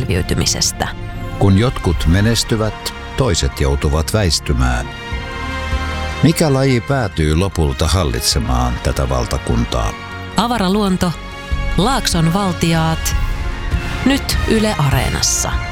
selviytymisestä. Kun jotkut menestyvät, toiset joutuvat väistymään. Mikä laji päätyy lopulta hallitsemaan tätä valtakuntaa? Avara luonto, Laakson valtiaat, nyt Yle Areenassa.